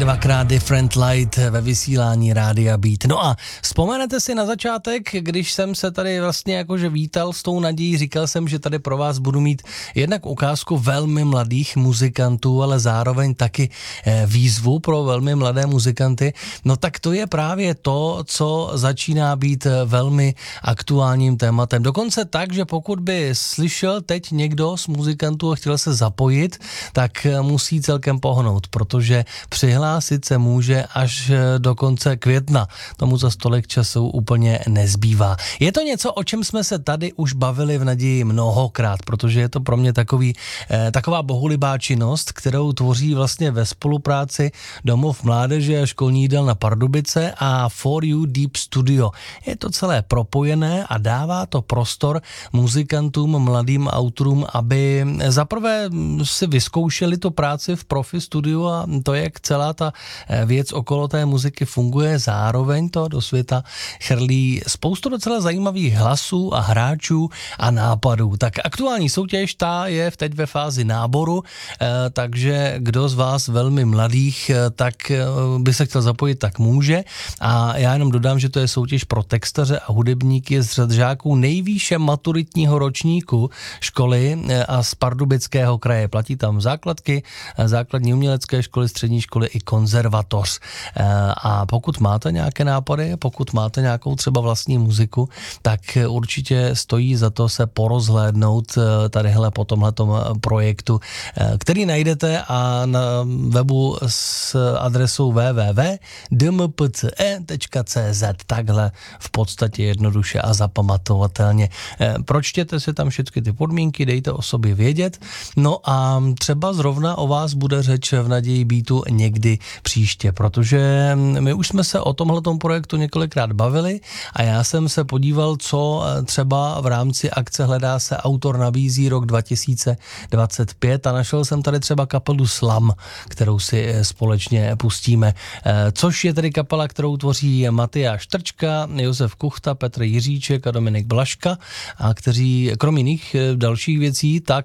dvakrát Different Light ve vysílání Rádia Beat. No a vzpomenete si na začátek, když jsem se tady vlastně jakože vítal s tou nadějí, říkal jsem, že tady pro vás budu mít jednak ukázku velmi mladých muzikantů, ale zároveň taky výzvu pro velmi mladé muzikanty. No tak to je právě to, co začíná být velmi aktuálním tématem. Dokonce tak, že pokud by slyšel teď někdo z muzikantů a chtěl se zapojit, tak musí celkem pohnout, protože přihlásit se může až do konce května. Tomu za tolik času úplně nezbývá. Je to něco, o čem jsme se tady už bavili v naději mnohokrát, protože je to pro mě taková bohulibá činnost, kterou tvoří vlastně ve spolupráci Domov mládeže a školní jídelna Pardubice a For You Deep Studio. Je to celé propojené a dává to prostor muzikantům, mladým autorům, aby zaprvé si vyzkoušeli tu práci v profi studiu a to, jak celá ta věc okolo té muziky funguje, zároveň to do světa chrlí spoustu docela zajímavých hlasů a hráčů a nápadů. Tak aktuální soutěž, ta je teď ve fázi náboru, takže kdo z vás velmi mladých, tak by se chtěl zapojit, tak může. A já jenom dodám, že to je soutěž pro textaře a hudebníky z řad žáků nejvýše maturitního ročníku školy a z Pardubického kraje. Platí tam základky, základní umělecké školy, střední školy i konzervatoř. A pokud máte nějaké nápady, pokud máte nějakou třeba vlastní muziku, tak určitě stojí za to se porozhlédnout tadyhle po tomhletom projektu, který najdete a na webu s adresou www.dmpce.cz. Takhle v podstatě jednoduše a zapamatovatelně. Pročtěte si tam všechny ty podmínky, dejte o sobě vědět. No a třeba zrovna o vás bude řeč v naději Beatu někdy příště, protože my už jsme se o tomhletom projektu několikrát bavili a já jsem se podíval, co třeba v rámci akce Hledá se autor nabízí rok 2025 a našel jsem tady třeba kapelu Slam, kterou si společně pustíme, což je tedy kapela, kterou tvoří Matyáš Trčka, Josef Kuchta, Petr Jiříček a Dominik Blaška, a kteří krom jiných dalších věcí tak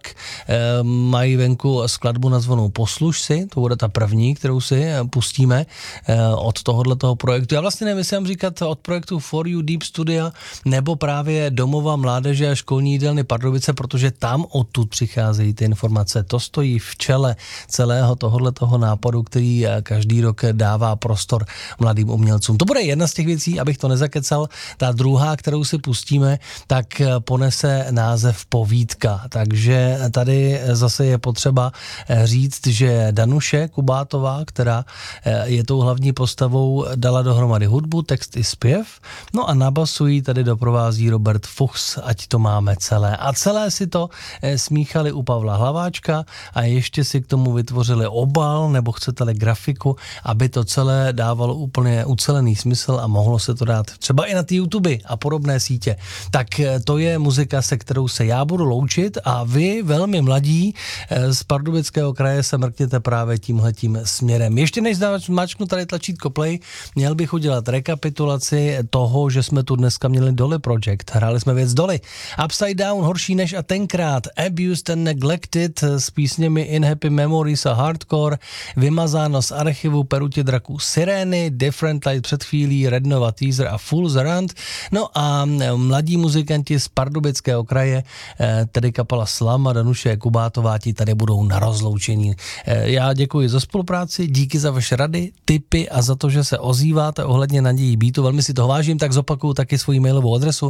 mají venku skladbu nazvanou Posluš si, to bude ta první, kterou si pustíme od tohoto projektu. Já vlastně nevím, jestli mám říkat od projektu For You Deep Studio nebo právě Domova mládeže a školní jídelny Pardubice, protože tam odtud přicházejí ty informace. To stojí v čele celého tohoto nápadu, který každý rok dává prostor mladým umělcům. To bude jedna z těch věcí, abych to nezakecal. Ta druhá, kterou si pustíme, tak ponese název Povídka. Takže tady zase je potřeba říct, že Danuše Kubátová, která je tou hlavní postavou, dala dohromady hudbu, text i zpěv, no a na basu jí tady doprovází Robert Fuchs, ať to máme celé. A celé si to smíchali u Pavla Hlaváčka a ještě si k tomu vytvořili obal, nebo chcete-li grafiku, aby to celé dávalo úplně ucelený smysl a mohlo se to dát třeba i na ty YouTube a podobné sítě. Tak to je muzika, se kterou se já budu loučit a vy, velmi mladí z Pardubického kraje, se mrkněte právě tímhletím směrem. Ještě než zmáčknu tady tlačítko play, měl bych udělat rekapitulaci toho, že jsme tu dneska měli Dolly Project. Hráli jsme věc Dolly. Upside Down, Horší než a tenkrát, Abused and Neglected s písněmi In Happy Memories a Hardcore, vymazáno z archivu Perutě draků Sirény, Different Light před chvílí, Rednova Teaser a Fools Around. No a mladí muzikanti z Pardubického kraje, tedy kapela Slam a Danuše Kubátová, ti tady budou na rozloučení. Já děkuji za spolupráci, díky za vaše rady, tipy a za to, že se ozýváte ohledně nadějí Beatu. Velmi si toho vážím, tak zopakuju taky svoji mailovou adresu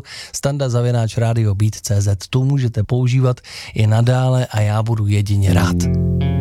standa@radiobeat.cz. Tu můžete používat i nadále a já budu jedině rád.